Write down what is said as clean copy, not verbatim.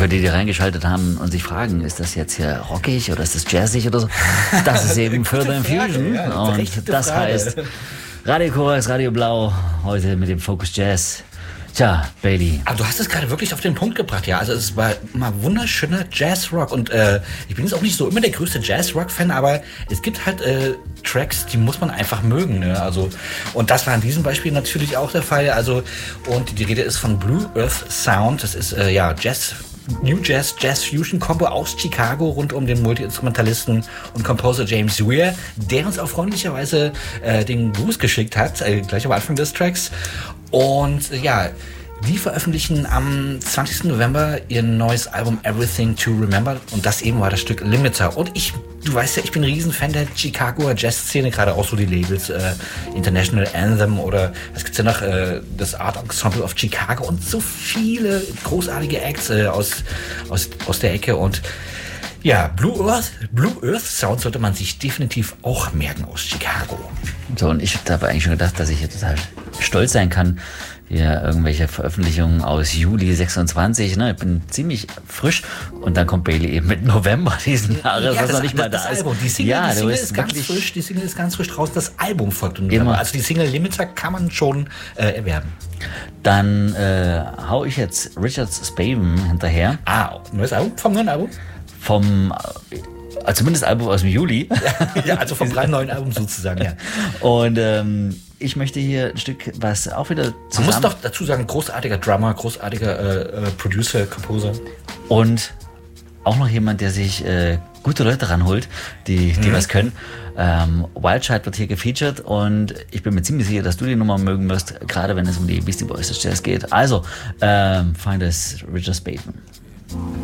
für die reingeschaltet haben und sich fragen, ist das jetzt hier rockig oder ist das jazzig oder so? Das ist eben Further Infusion. Ja, und das Frage. heißt Radio Korax, Radio Blau, heute mit dem Focus Jazz. Tja, Bailey. Aber du hast es gerade wirklich auf den Punkt gebracht, ja. Also es war mal wunderschöner Jazzrock und ich bin jetzt auch nicht so immer der größte Jazzrock-Fan, aber es gibt halt Tracks, die muss man einfach mögen, ne? Also und das war in diesem Beispiel natürlich auch der Fall. Also und die Rede ist von Blue Earth Sound. Das ist Jazz. New Jazz, Jazz Fusion Combo aus Chicago rund um den Multi-Instrumentalisten und Composer James Weir, der uns auch freundlicherweise den Gruß geschickt hat, gleich am Anfang des Tracks. Und die veröffentlichen am 20. November ihr neues Album Everything to Remember und das eben war das Stück Limiter. Und du weißt ja, ich bin ein Riesenfan der Chicagoer Jazz-Szene, gerade auch so die Labels International Anthem oder was gibt's ja noch, das Art Ensemble of Chicago und so viele großartige Acts aus der Ecke und ja, Blue Earth Sound sollte man sich definitiv auch merken aus Chicago. So, und ich habe eigentlich schon gedacht, dass ich jetzt total stolz sein kann, hier irgendwelche Veröffentlichungen aus Juli 26, ne? Ich bin ziemlich frisch und dann kommt Bailey eben mit November diesen Jahres, was noch nicht mal da ist. Album. Die Single ist ganz frisch, die Single ist ganz frisch draußen, das Album folgt im November. Also die Single Limiter kann man schon erwerben. Dann hau ich jetzt Richard Spaven hinterher. Neues Album? Vom neuen Album? Zumindest Album aus dem Juli. Ja, also vom brandneuen Album sozusagen, ja. Und ich möchte hier ein Stück, was auch wieder zusammen... Man muss doch dazu sagen, großartiger Drummer, großartiger Producer, Composer. Und auch noch jemand, der sich gute Leute ranholt, die was können. Wildchild wird hier gefeatured und ich bin mir ziemlich sicher, dass du die Nummer mögen wirst, gerade wenn es um die Beastie Boys des Jazz geht. Also, find es Richard Spaven.